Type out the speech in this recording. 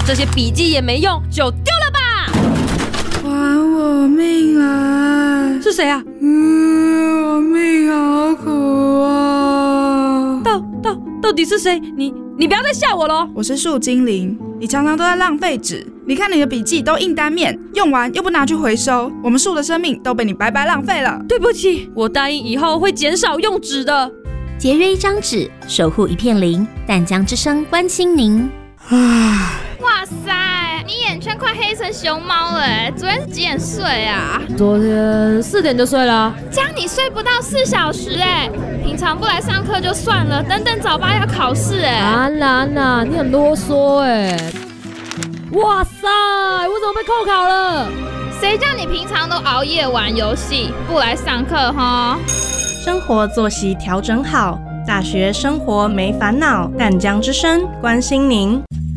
这些笔记也没用，就丢了吧！ 还我命来！ 是谁啊？ 我命好苦啊！ 到底是谁？你不要再吓我了！ 我是树精灵，你常常都在浪费纸。你看你的笔记都印单面，用完又不拿去回收，我们树的生命都被你白白浪费了。 对不起，我答应以后会减少用纸的。 节约一张纸，守护一片林。淡江之声关心您。 哇塞，你眼圈快黑成熊猫了耶！昨天是几点睡啊？ 昨天4点就睡了。 这样你睡不到4小时耶！平常不来上课就算了，等早八要考试哎。 安娜，你很啰嗦哎！哇塞，我怎么被扣考了？ 谁叫你平常都熬夜玩游戏，不来上课哈？ 生活作息调整好，大学生活没烦恼。淡江之声关心您。